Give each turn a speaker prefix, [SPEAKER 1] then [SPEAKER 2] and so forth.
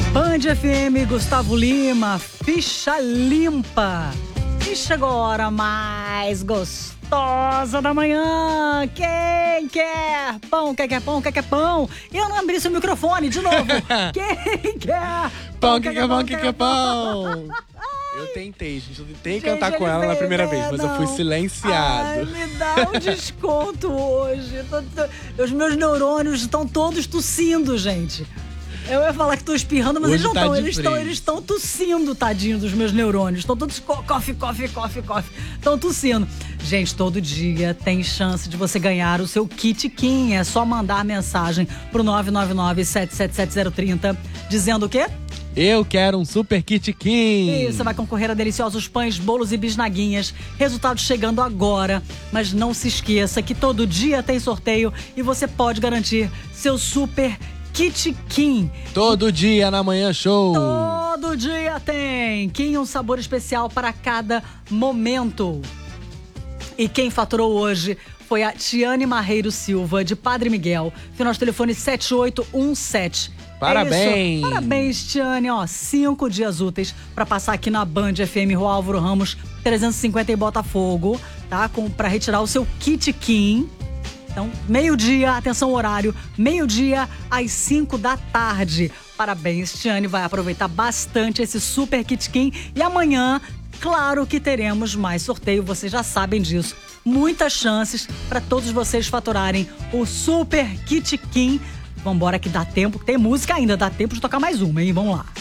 [SPEAKER 1] Band FM, Gustavo Lima, ficha limpa. E chegou a hora mais gostosa da manhã. Quem quer pão? Quem quer pão? Quem quer pão? Eu não abri seu microfone de novo. Quem quer
[SPEAKER 2] pão? Quem quer pão? Quem quer pão? Eu tentei, gente. Eu tentei cantar com ela na primeira vez, mas eu fui silenciado.
[SPEAKER 1] Ai, me dá um desconto hoje. Os meus neurônios estão todos tossindo, gente. Eu ia falar que tô espirrando, mas
[SPEAKER 2] hoje
[SPEAKER 1] eles não estão.
[SPEAKER 2] Eles
[SPEAKER 1] estão tossindo, tadinho dos meus neurônios. Estão todos coffee. Estão tossindo. Gente, todo dia tem chance de você ganhar o seu Kit Kim. É só mandar mensagem pro 999-777-030 dizendo o quê?
[SPEAKER 2] Eu quero um Super Kit Kim.
[SPEAKER 1] E você vai concorrer a deliciosos pães, bolos e bisnaguinhas. Resultado chegando agora. Mas não se esqueça que todo dia tem sorteio e você pode garantir seu Super Kit Kim.
[SPEAKER 2] Todo dia na Manhã Show.
[SPEAKER 1] Todo dia tem. Kim, um sabor especial para cada momento. E quem faturou hoje foi a Tiane Marreiro Silva, de Padre Miguel. Final de telefone 7817.
[SPEAKER 2] Parabéns!
[SPEAKER 1] Parabéns, Tiane. 5 dias úteis para passar aqui na Band FM Rua Álvaro Ramos 350 em Botafogo, tá? Para retirar o seu Kit Kim. Então, meio-dia, atenção horário, meio-dia às 5 da tarde. Parabéns, Tiane, vai aproveitar bastante esse Super Kit Kim. E amanhã, claro que teremos mais sorteio, vocês já sabem disso. Muitas chances para todos vocês faturarem o Super Kit Kim. Vambora que dá tempo, tem música ainda, dá tempo de tocar mais uma, hein? Vamos lá.